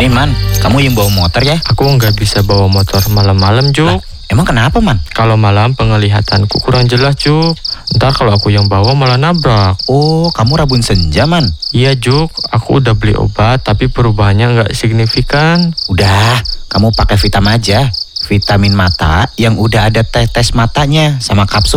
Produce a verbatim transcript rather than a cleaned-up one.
Nih Man, kamu yang bawa motor ya? Aku nggak bisa bawa motor malam-malam, Juk. Lah, emang kenapa Man? Kalau malam penglihatanku kurang jelas, Juk. Ntar kalau aku yang bawa malah nabrak. Oh, kamu rabun senja Man? Iya, Juk. Aku udah beli obat, tapi perubahannya nggak signifikan. Udah, kamu pakai vitamin aja. Vitamin mata yang udah ada tes-tes matanya sama kapsul.